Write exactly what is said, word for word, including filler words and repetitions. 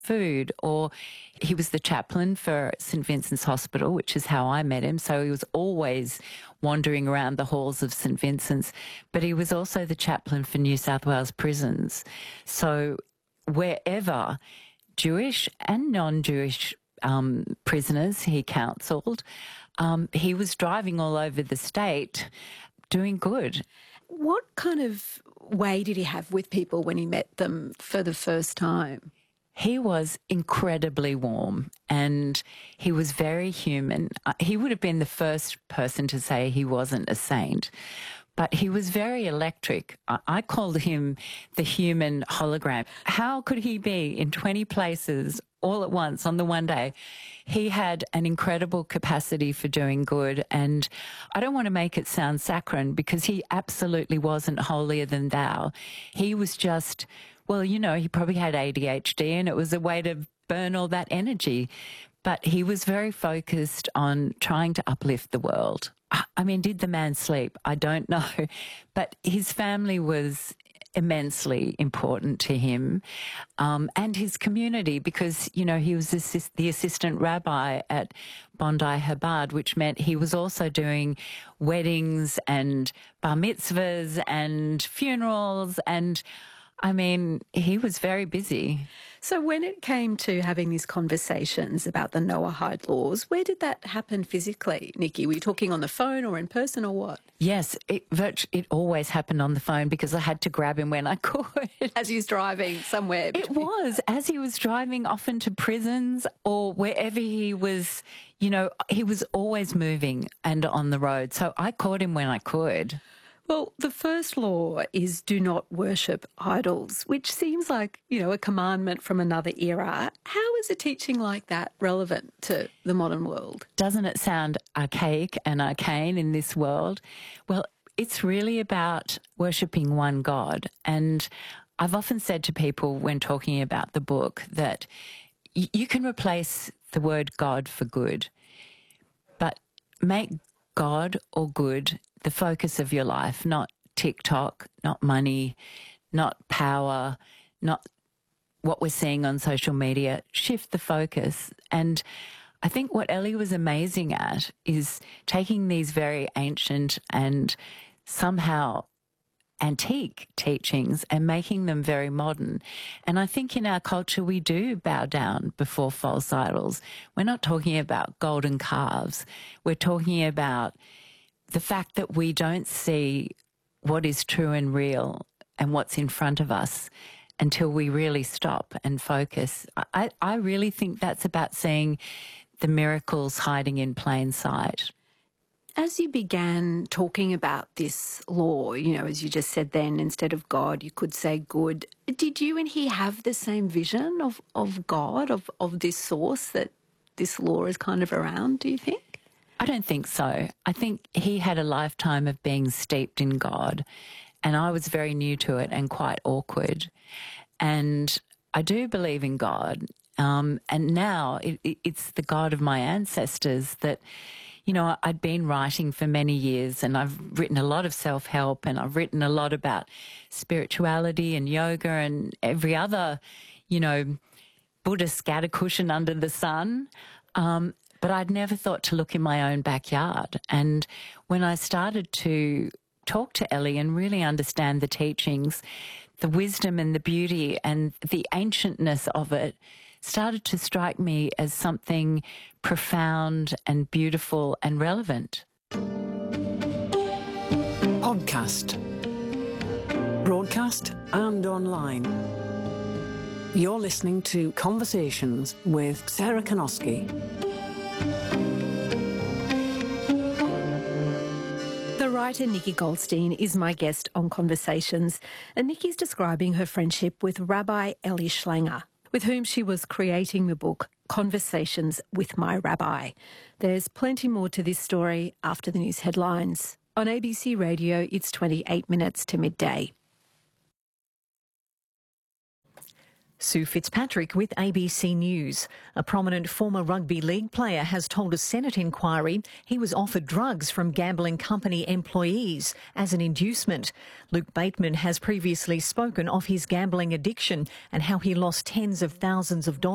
food, or he was the chaplain for St Vincent's Hospital, which is how I met him. So he was always wandering around the halls of St Vincent's, but he was also the chaplain for New South Wales prisons. So wherever Jewish and non-Jewish um, prisoners he counselled, um, he was driving all over the state doing good. What kind of way did he have with people when he met them for the first time? He was incredibly warm and he was very human. Uh, He would have been the first person to say he wasn't a saint, but he was very electric. I, I called him the human hologram. How could he be in twenty places all at once on the one day? He had an incredible capacity for doing good, and I don't want to make it sound saccharine because he absolutely wasn't holier than thou. He was just, well, you know, he probably had A D H D and it was a way to burn all that energy. But he was very focused on trying to uplift the world. I mean, did the man sleep? I don't know. But his family was immensely important to him, um, and his community, because, you know, he was assist- the assistant rabbi at Bondi Chabad, which meant he was also doing weddings and bar mitzvahs and funerals, and I mean, he was very busy. So when it came to having these conversations about the Noahide laws, where did that happen physically, Nikki? Were you talking on the phone or in person or what? Yes, it, virt- it always happened on the phone because I had to grab him when I could. As he was driving somewhere. It was, as he was driving often to prisons or wherever he was, you know, he was always moving and on the road. So I caught him when I could. Well, the first law is do not worship idols, which seems like, you know, a commandment from another era. How is a teaching like that relevant to the modern world? Doesn't it sound archaic and arcane in this world? Well, it's really about worshipping one God. And I've often said to people when talking about the book that y- you can replace the word God for good, but make God or good the focus of your life, not TikTok, not money, not power, not what we're seeing on social media. Shift the focus. And I think what Ellie was amazing at is taking these very ancient and somehow antique teachings and making them very modern. And I think in our culture we do bow down before false idols. We're not talking about golden calves. We're talking about the fact that we don't see what is true and real and what's in front of us until we really stop and focus. I, I really think that's about seeing the miracles hiding in plain sight. As you began talking about this law, you know, as you just said then, instead of God, you could say good. Did you and he have the same vision of, of God, of, of this source that this law is kind of around, do you think? I don't think so. I think he had a lifetime of being steeped in God, and I was very new to it and quite awkward. And I do believe in God, um, and now it, it, it's the God of my ancestors that, you know, I'd been writing for many years and I've written a lot of self-help and I've written a lot about spirituality and yoga and every other, you know, Buddhist scatter cushion under the sun. Um, But I'd never thought to look in my own backyard. And when I started to talk to Ellie and really understand the teachings, the wisdom and the beauty and the ancientness of it started to strike me as something profound and beautiful and relevant. Podcast. Broadcast and online. You're listening to Conversations with Sarah Kanoski. The writer Nikki Goldstein is my guest on Conversations, and Nikki's describing her friendship with Rabbi Ellie Schlanger, with whom she was creating the book Conversations with My Rabbi. There's plenty more to this story after the news headlines. On A B C Radio, it's twenty-eight minutes to midday. Sue Fitzpatrick with A B C News. A prominent former rugby league player has told a Senate inquiry he was offered drugs from gambling company employees as an inducement. Luke Bateman has previously spoken of his gambling addiction and how he lost tens of thousands of dollars